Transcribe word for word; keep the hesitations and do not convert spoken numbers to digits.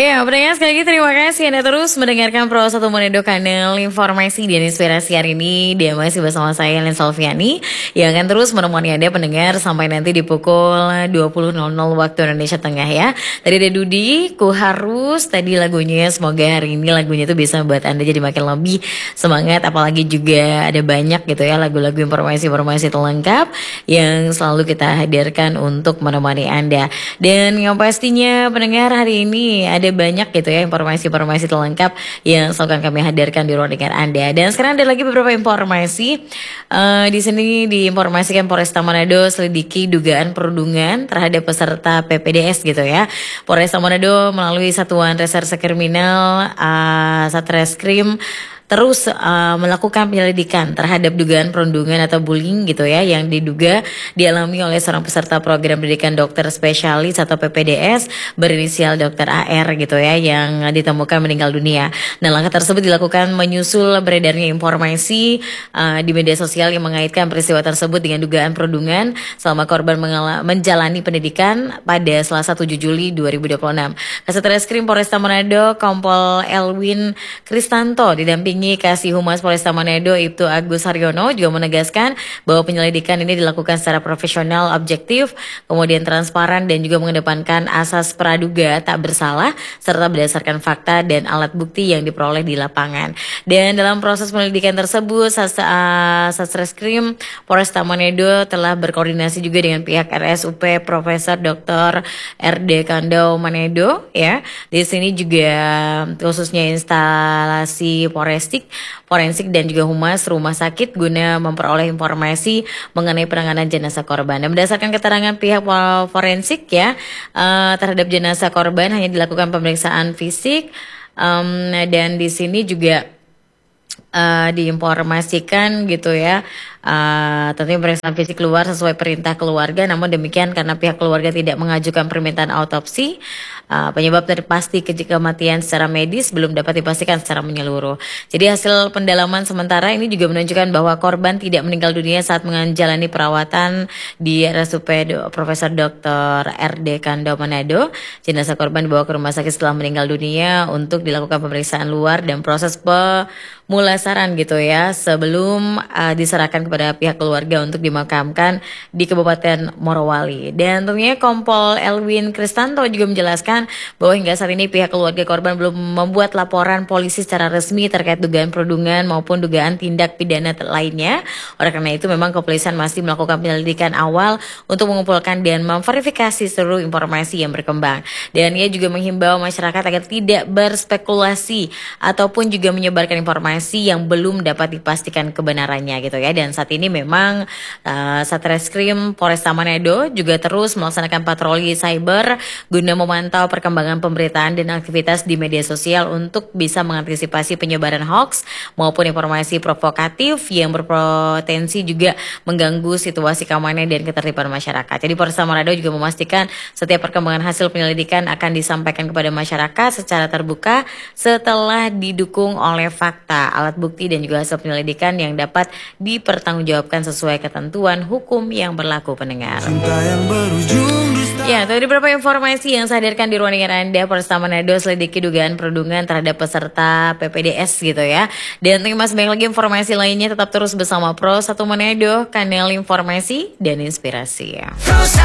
Iya, pendengar sekali lagi terima kasih Anda terus mendengarkan Pro satu Manado Kanal Informasi dan Inspirasi hari ini. Dia masih bersama saya, Len Salviani, yang akan terus menemani Anda pendengar sampai nanti di pukul dua puluh nol nol waktu Indonesia Tengah ya. Tadi ada Dudi, Ku Harus, tadi lagunya. Semoga hari ini lagunya itu bisa membuat Anda jadi makin lebih semangat. Apalagi juga ada banyak gitu ya lagu-lagu informasi-informasi terlengkap yang selalu kita hadirkan untuk menemani Anda. Dan yang pastinya pendengar hari ini ada banyak gitu ya informasi-informasi terlengkap yang selalu akan kami hadirkan di ruang dengar Anda. Dan sekarang ada lagi beberapa informasi. Uh, di sini diinformasikan Polresta Manado selidiki dugaan perundungan terhadap peserta P P D S gitu ya. Polresta Manado melalui Satuan Reserse Kriminal uh, Satreskrim terus uh, melakukan penyelidikan terhadap dugaan perundungan atau bullying gitu ya yang diduga dialami oleh seorang peserta program pendidikan dokter spesialis atau P P D S berinisial dokter A R gitu ya yang ditemukan meninggal dunia. Nah, langkah tersebut dilakukan menyusul beredarnya informasi uh, di media sosial yang mengaitkan peristiwa tersebut dengan dugaan perundungan selama korban mengala- menjalani pendidikan pada Selasa tujuh Juli dua ribu dua puluh enam. Kasat Reskrim Polresta Manado Kompol Elwin Kristanto didampingi Kasih Humas Polresta Manado Ibtu Agus Haryono juga menegaskan bahwa penyelidikan ini dilakukan secara profesional, objektif, kemudian transparan dan juga mengedepankan asas praduga tak bersalah serta berdasarkan fakta dan alat bukti yang diperoleh di lapangan. Dan dalam proses penyelidikan tersebut Satreskrim Polresta Manado telah berkoordinasi juga dengan pihak R S U P Profesor Doktor R D Kandau Manado ya. Di sini juga khususnya instalasi Polres forensik dan juga humas rumah sakit guna memperoleh informasi mengenai penanganan jenazah korban. Dan berdasarkan keterangan pihak forensik ya uh, terhadap jenazah korban hanya dilakukan pemeriksaan fisik um, dan di sini juga uh, diinformasikan gitu ya. Uh, tentunya pemeriksaan fisik keluar sesuai perintah keluarga. Namun demikian karena pihak keluarga tidak mengajukan permintaan autopsi, uh, penyebab dari pasti kematian secara medis belum dapat dipastikan secara menyeluruh. Jadi hasil pendalaman sementara ini juga menunjukkan bahwa korban tidak meninggal dunia saat menjalani perawatan di R S U P Profesor Doktor R D Kandau Manado. Jenazah korban dibawa ke rumah sakit setelah meninggal dunia untuk dilakukan pemeriksaan luar dan proses pemulasaran gitu ya sebelum uh, diserahkan kepada pihak keluarga untuk dimakamkan di Kabupaten Morowali. Dan tentunya Kompol Elwin Kristanto juga menjelaskan bahwa hingga saat ini pihak keluarga korban belum membuat laporan polisi secara resmi terkait dugaan perundungan maupun dugaan tindak pidana lainnya. Oleh karena itu memang kepolisian masih melakukan penyelidikan awal untuk mengumpulkan dan memverifikasi seluruh informasi yang berkembang. Dan ia juga menghimbau masyarakat agar tidak berspekulasi ataupun juga menyebarkan informasi yang belum dapat dipastikan kebenarannya gitu ya. Dan saat ini memang uh, Satreskrim Polresta Manado juga terus melaksanakan patroli cyber guna memantau perkembangan pemberitaan dan aktivitas di media sosial untuk bisa mengantisipasi penyebaran hoax maupun informasi provokatif yang berpotensi juga mengganggu situasi keamanan dan ketertiban masyarakat. Jadi Polresta Manado juga memastikan setiap perkembangan hasil penyelidikan akan disampaikan kepada masyarakat secara terbuka setelah didukung oleh fakta, alat bukti dan juga hasil penyelidikan yang dapat dipertanggungjawabkan sesuai ketentuan hukum yang berlaku pendengar. Ya, tadi beberapa informasi yang saya hadirkan di ruang dengar Anda. Polresta Manado selidiki dugaan perundungan terhadap peserta P P D S gitu ya. Dan masih banyak lagi informasi lainnya, tetap terus bersama Pro satu Manado, kanal informasi dan inspirasi ya.